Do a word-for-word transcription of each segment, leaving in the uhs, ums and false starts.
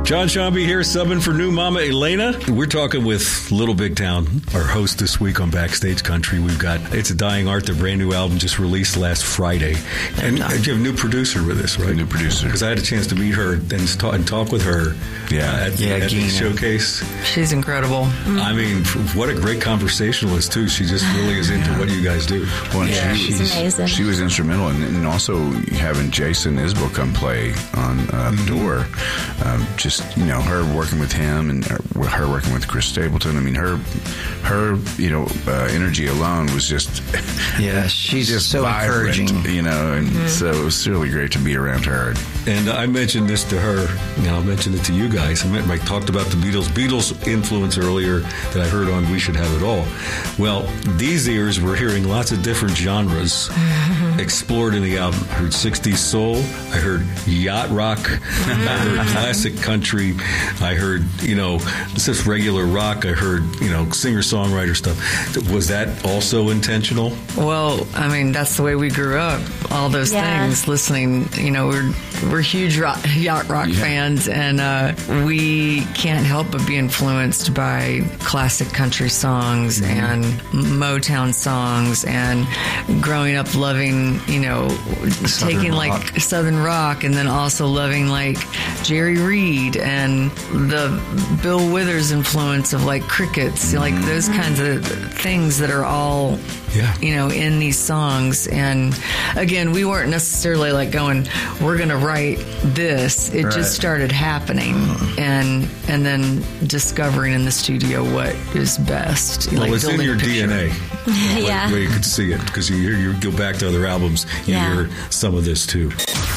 John Shambi here, subbing for new Mama Elena. We're talking with Little Big Town, our host this week on Backstage Country. We've got It's a Dying Art, their brand new album just released last Friday. And you have a new producer with us, right? A new producer. Because I had a chance to meet her and talk, and talk with her yeah. uh, at, yeah, at the Gina. showcase. She's incredible. Mm-hmm. I mean, what a great conversationalist, too. She just really is into yeah. what you guys do. Well, yeah, she, she's amazing. She was instrumental in and also having Jason Isbell come play on uh, the Mm-hmm. door. Um, just, you know, her working with him and her working with Chris Stapleton. I mean, her, her, you know, uh, energy alone was just, yeah, she's just so vibrant, encouraging, you know, and mm-hmm. so it was really great to be around her. And I mentioned this to her, and I'll mention it to you guys. I, meant, I talked about the Beatles, Beatles influence earlier that I heard on We Should Have It All. Well, these ears were hearing lots of different genres explored in the album. I heard sixties soul, I heard yacht rock, I heard classic country, I heard, you know, just regular rock, I heard, you know, singer-songwriter stuff. Was that also intentional? Well, I mean, that's the way we grew up. All those yeah. things, listening, you know, we're we're huge rock, yacht rock yeah. fans, and uh, we can't help but be influenced by classic country songs mm-hmm. and Motown songs, and growing up loving, you know, Southern taking rock. like Southern rock, and then also loving like Jerry Reed and the Bill Withers influence of like Crickets, like those kinds of things that are all, Yeah. you know, in these songs. And again, we weren't necessarily like going, we're going to write this. It Right. just started happening, and and then discovering in the studio what is best. Well, like it's in building your a D N A. Yeah. Where you could see it, because you hear, you go back to other albums, you Yeah. hear some of this too.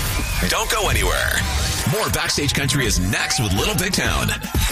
Don't go anywhere. More Backstage Country is next with Little Big Town.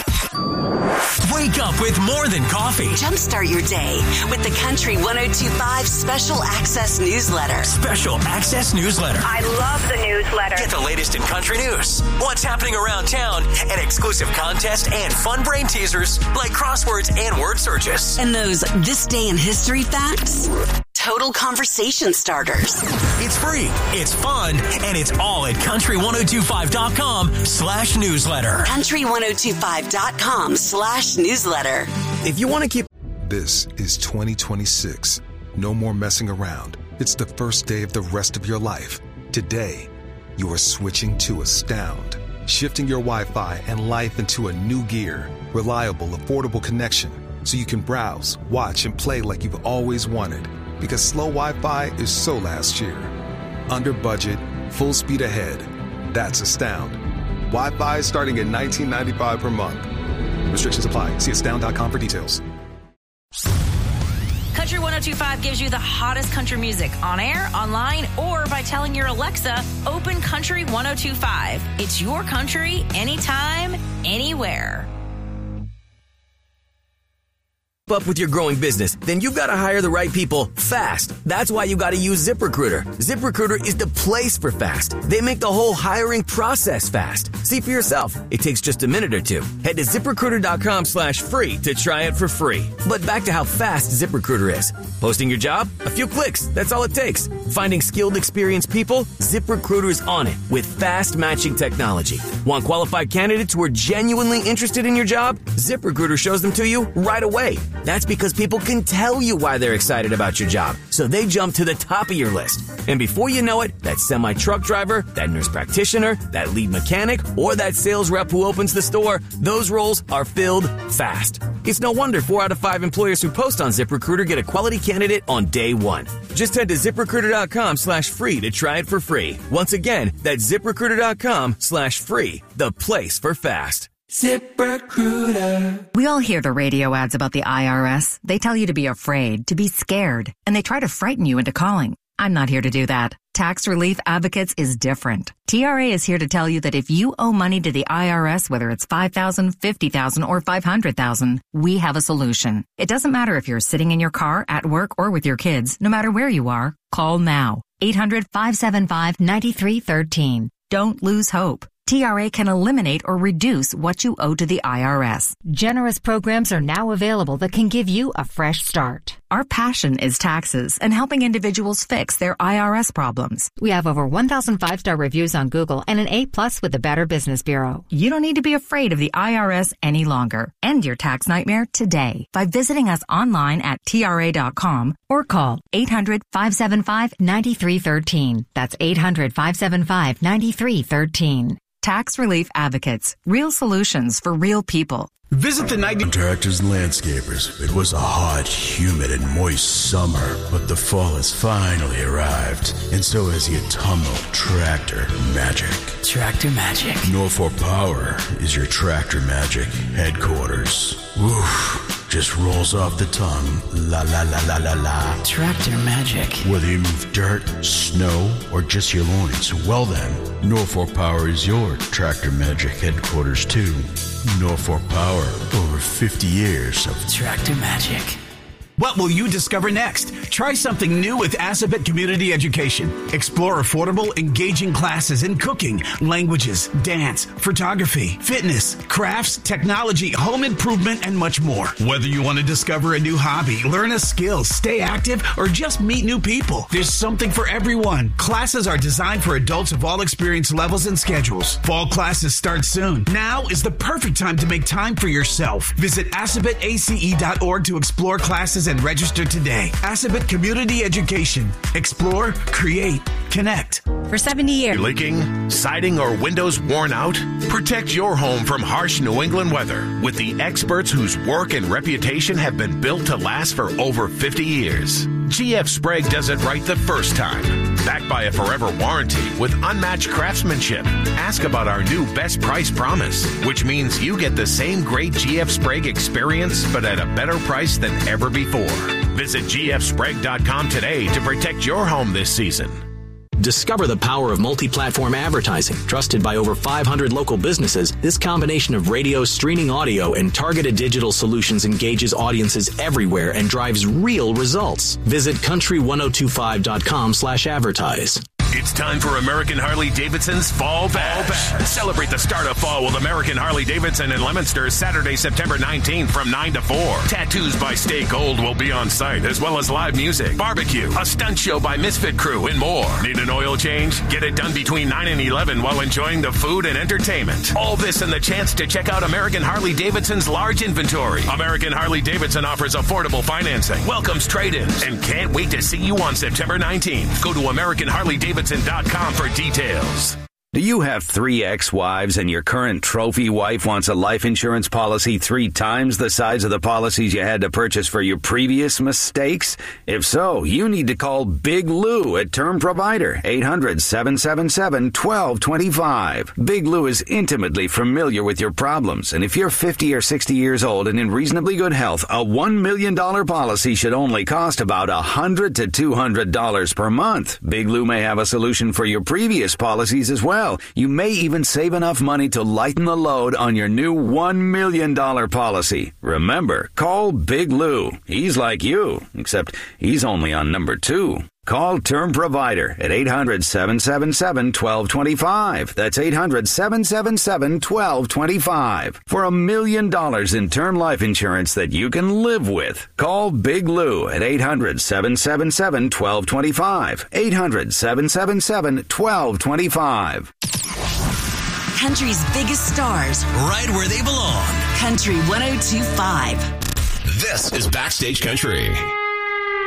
Wake up with more than coffee. Jumpstart your day with the Country one oh two point five Special Access Newsletter. Special Access Newsletter. I love the newsletter. Get the latest in country news, what's happening around town, and exclusive contests and fun brain teasers like crosswords and word searches. And those This Day in History facts. Total conversation starters. It's free, it's fun, and it's all at country ten twenty-five dot com slash newsletter. country ten twenty-five dot com slash newsletter. If you want to keep... This is twenty twenty-six. No more messing around. It's the first day of the rest of your life. Today, you are switching to Astound. Shifting your Wi-Fi and life into a new gear. Reliable, affordable connection. So you can browse, watch, and play like you've always wanted. Because slow Wi-Fi is so last year. Under budget, full speed ahead. That's Astound. Wi-Fi starting at nineteen ninety-five per month. Restrictions apply. See astound dot com for details. Country ten twenty-five gives you the hottest country music on air, online, or by telling your Alexa, open Country ten twenty-five. It's your country, anytime, anywhere. Up with your growing business, then you've got to hire the right people fast. That's why you got to use ZipRecruiter. ZipRecruiter is the place for fast. They make the whole hiring process fast. See for yourself. It takes just a minute or two. Head to ZipRecruiter.com slash free to try it for free. But back to how fast ZipRecruiter is. Posting your job? A few clicks. That's all it takes. Finding skilled, experienced people? ZipRecruiter is on it with fast matching technology. Want qualified candidates who are genuinely interested in your job? ZipRecruiter shows them to you right away. That's because people can tell you why they're excited about your job, so they jump to the top of your list. And before you know it, that semi-truck driver, that nurse practitioner, that lead mechanic, or that sales rep who opens the store, those roles are filled fast. It's no wonder four out of five employers who post on ZipRecruiter get a quality candidate on day one. Just head to ZipRecruiter.com slash free to try it for free. Once again, that's ZipRecruiter.com slash free, the place for fast. ZipRecruiter. We all hear the radio ads about the I R S. They tell you to be afraid, to be scared, and they try to frighten you into calling. I'm not here to do that. Tax Relief Advocates is different. T R A is here to tell you that if you owe money to the I R S, whether it's five thousand dollars, fifty thousand dollars, or five hundred thousand dollars, we have a solution. It doesn't matter if you're sitting in your car, at work, or with your kids. No matter where you are, call now. eight hundred, five seven five, nine three one three. Don't lose hope. T R A can eliminate or reduce what you owe to the I R S. Generous programs are now available that can give you a fresh start. Our passion is taxes and helping individuals fix their I R S problems. We have over one thousand five-star reviews on Google and an A plus with the Better Business Bureau. You don't need to be afraid of the I R S any longer. End your tax nightmare today by visiting us online at T R A dot com or call eight hundred, five seven five, nine three one three. That's eight hundred, five seven five, nine three one three. Tax Relief Advocates. Real solutions for real people. Visit the ninety Contractors and Landscapers. It was a hot, humid, and moist summer, but the fall has finally arrived, and so has the autumnal tractor magic. Tractor magic. Norfolk Power is your tractor magic headquarters. Woof. Just rolls off the tongue. La la la la la la. Tractor magic. Whether you move dirt, snow, or just your loins, well then, Norfolk Power is your tractor magic headquarters too. Norfolk Power, over fifty years of tractor magic. What will you discover next? Try something new with Assabet Community Education. Explore affordable, engaging classes in cooking, languages, dance, photography, fitness, crafts, technology, home improvement, and much more. Whether you want to discover a new hobby, learn a skill, stay active, or just meet new people, there's something for everyone. Classes are designed for adults of all experience levels and schedules. Fall classes start soon. Now is the perfect time to make time for yourself. Visit assabet a c e dot org to explore classes and register today. Assabet Community Education. Explore, create, connect. For seventy years. Leaking, siding, or windows worn out? Protect your home from harsh New England weather with the experts whose work and reputation have been built to last for over fifty years. G F Sprague does it right the first time. Backed by a forever warranty with unmatched craftsmanship. Ask about our new best price promise, which means you get the same great G F Sprague experience, but at a better price than ever before. Visit G F Sprague dot com today to protect your home this season. Discover the power of multi-platform advertising. Trusted by over five hundred local businesses, this combination of radio, streaming audio, and targeted digital solutions engages audiences everywhere and drives real results. Visit country ten twenty-five dot com slash advertise. It's time for American Harley-Davidson's Fall Bash. Fall Bash. Celebrate the start of fall with American Harley-Davidson in Leominster Saturday, September nineteenth from nine to four. Tattoos by Stay Gold will be on site, as well as live music, barbecue, a stunt show by Misfit Crew, and more. Need an oil change? Get it done between nine and eleven while enjoying the food and entertainment. All this and the chance to check out American Harley-Davidson's large inventory. American Harley-Davidson offers affordable financing, welcomes trade-ins, and can't wait to see you on September nineteenth. Go to American Harley Davidson dot com for details. Do you have three ex-wives and your current trophy wife wants a life insurance policy three times the size of the policies you had to purchase for your previous mistakes? If so, you need to call Big Lou at Term Provider, eight hundred, seven seven seven, one two two five. Big Lou is intimately familiar with your problems, and if you're fifty or sixty years old and in reasonably good health, a one million dollars policy should only cost about one hundred to two hundred dollars per month. Big Lou may have a solution for your previous policies as well. You may even save enough money to lighten the load on your new one million dollars policy. Remember, call Big Lou. He's like you, except he's only on number two. Call Term Provider at eight hundred, seven seven seven, one two two five. That's eight hundred, seven seven seven, one two two five. For a million dollars in term life insurance that you can live with. Call Big Lou at eight hundred, seven seven seven, one two two five. eight hundred, seven seven seven, one two two five. Country's biggest stars. Right where they belong. Country ten twenty-five. This is Backstage Country.